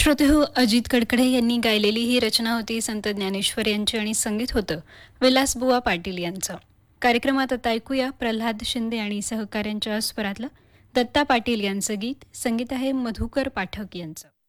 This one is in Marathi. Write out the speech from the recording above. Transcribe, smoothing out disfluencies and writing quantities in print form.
श्रोतेहो, अजित कडकडे यांनी गायलेली ही रचना होती संत ज्ञानेश्वर यांची आणि संगीत होतं विलासबुवा पाटील यांचं. कार्यक्रमात आता ऐकूया प्रल्हाद शिंदे आणि सहकाऱ्यांच्या स्वरातलं दत्ता पाटील यांचं गीत. संगीत आहे मधुकर पाठक यांचं.